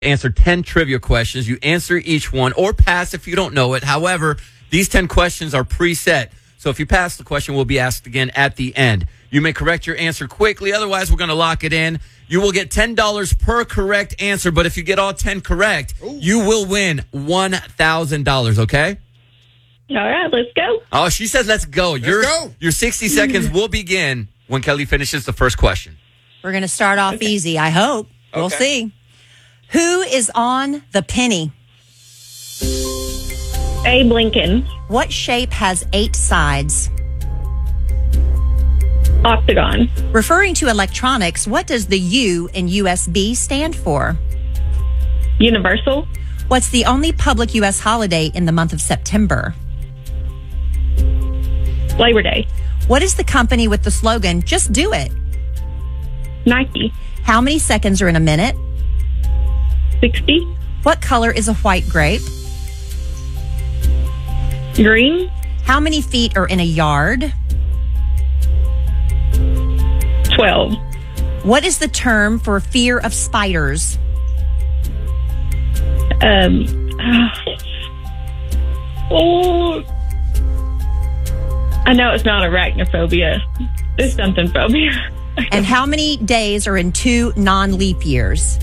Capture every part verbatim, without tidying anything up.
answer ten trivia questions. You answer each one or pass if you don't know it. However, these ten questions are preset. So if you pass the question, will be asked again at the end. You may correct your answer quickly. Otherwise, we're going to lock it in. You will get ten dollars per correct answer. But if you get all ten correct, Ooh. you will win one thousand dollars, okay? All right, let's go. Oh, she says let's go. Let's your, go. Your sixty seconds will begin when Kelly finishes the first question. We're going to start off okay. easy, I hope. We'll okay. see. Who is on the penny? Abe Lincoln. What shape has eight sides? Octagon. Referring to electronics, what does the U in U S B stand for? Universal. What's the only public U S holiday in the month of September? Labor Day. What is the company with the slogan, just do it? Nike. How many seconds are in a minute? sixty. What color is a white grape? Green. How many feet are in a yard? twelve. What is the term for fear of spiders? Um. Oh. I know it's not arachnophobia. It's something phobia. And how many days are in two non-leap years?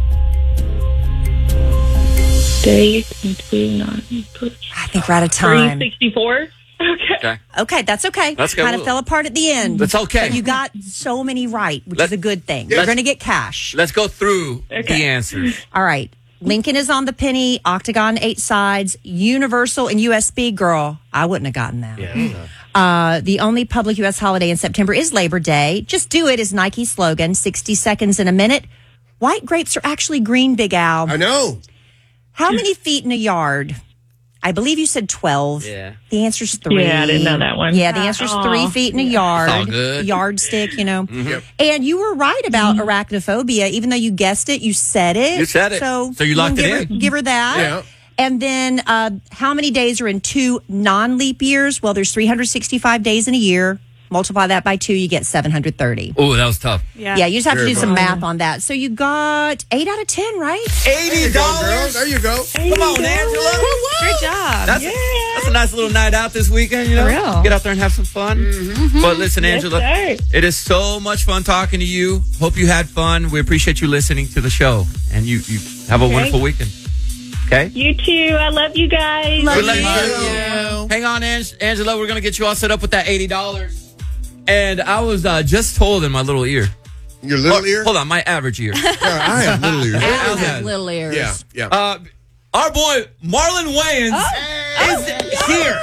Days in two non-leap years. I think we're out of time. three sixty-four. Okay. Okay. Okay, that's okay. That's good. Kind of fell apart at the end. That's okay. But you got so many right, which Let's, is a good thing. You're going to get cash. Let's go through okay. the answers. All right. Lincoln is on the penny, Octagon, eight sides, Universal, and U S B. Girl, I wouldn't have gotten that. Yeah. Uh, the only public U S holiday in September is Labor Day. Just do it is Nike's slogan, sixty seconds in a minute. White grapes are actually green, Big Al. I know. How many feet in a yard? I believe you said twelve. Yeah. The answer's three. Yeah, I didn't know that one. Yeah, the answer's Aww. three feet in a yard. It's all good. Yardstick, you know. Mm-hmm. Yep. And you were right about mm-hmm. arachnophobia. Even though you guessed it, you said it. You said it. So, so you locked give it her, in. Give her that. Yeah. And then uh, how many days are in two non-leap years? Well, there's three hundred sixty-five days in a year. Multiply that by two, you get seven hundred thirty. Oh, that was tough. Yeah, yeah you just have Very to do some much. math on that. So you got eight out of ten, right? eighty dollars. There you go. Come on, Angela. Good job. That's, yeah. a, that's a nice little night out this weekend, you know? For real. Get out there and have some fun. Mm-hmm. But listen, Yes, Angela, sir. it is so much fun talking to you. Hope you had fun. We appreciate you listening to the show. And you, you have a Okay. wonderful weekend. Okay? You too. I love you guys. Love We love you. you. Hang on, Ang- Angela. We're going to get you all set up with that eighty dollars. And I was uh, just told in my little ear. Your little Oh, ear? Hold on, my average ear. Yeah, I have little ears. Al has. Little ears. Yeah, yeah. Uh, our boy, Marlon Wayans, Oh. is here.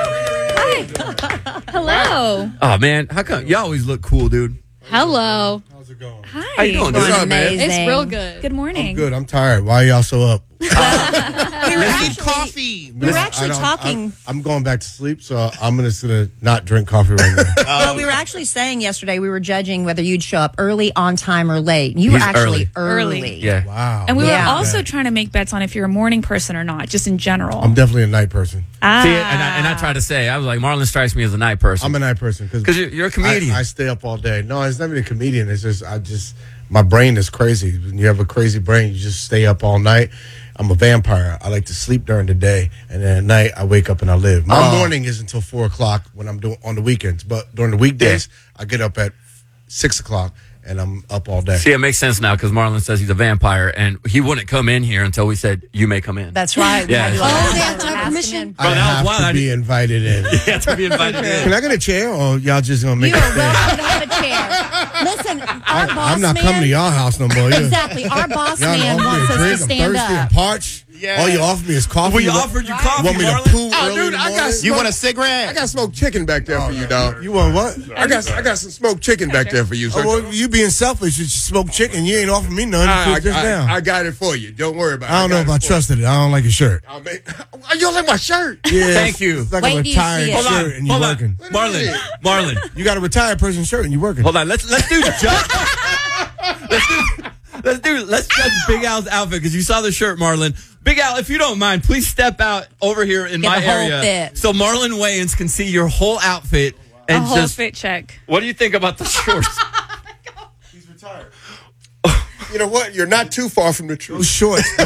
Hi. Hello. Oh, man. How come? You always look cool, dude. Hello. How's it going? Hi. How you doing, dude? What's up, man? Amazing. It's real good. Good morning. I'm good. I'm tired. Why are y'all so up? We were actually, coffee. we were actually I don't- talking. I'm, I'm going back to sleep, so I'm gonna, just gonna not drink coffee right now. Well, we were actually saying yesterday we were judging whether you'd show up early, on time, or late. You were He's actually early. early. Yeah. Wow. And we Yeah. were also trying to make bets on if you're a morning person or not, just in general. I'm definitely a night person. ah. See, and I, and I tried to say, I was like, Marlon strikes me as a night person. I'm a night person Because you're, you're a comedian. I, I stay up all day. No, it's not even a comedian. It's just I just my brain is crazy. When you have a crazy brain, you just stay up all night. I'm a vampire. I like to sleep during the day, and then at night I wake up and I live. My Oh. morning is until four o'clock when I'm doing on the weekends, but during the weekdays I get up at six o'clock and I'm up all day. See, it makes sense now because Marlon says he's a vampire, and he wouldn't come in here until we said, you may come in. That's right. Yeah. We Oh, had they to have to have ask him permission? in. I Bro, that was have wild. to I be didn't- invited in. You have to be invited in. Can I get a chair, or y'all just gonna make You it are stay? welcome to have a chair. Listen, our boss I'm not man. coming to y'all house no more. Exactly. Our boss Y'all man offer me wants a us drink. to I'm stand thirsty up. and parched. Yeah. All you offered me is coffee. We You want- offered you coffee, Want me to Marlon? poo Oh, early dude, in the I morning? got you want a cigarette? I got smoked chicken back there for you, dog. You want what? I got I got some smoked chicken back there for you. So Oh, well, you being selfish, you smoked chicken. You ain't offering me none. I, just I, now. I got it for you. Don't worry about it. I don't know if I trusted it. I don't like your shirt. I mean, you don't like my shirt? Yeah, Thank you. It's like Wait a till you retired see it. Hold shirt on. and you're Hold on. working. Marlon. Marlon. You got a retired person shirt and you're working. Hold on. Let's let's do judge. let's do let's do let's judge Big Al's outfit because you saw the shirt, Marlon. Big Al, if you don't mind, please step out over here in Get my the whole area fit. so Marlon Wayans can see your whole outfit. A And whole just fit check. what do you think about the shorts? He's retired. You know what? You're not too far from the truth. Those shorts.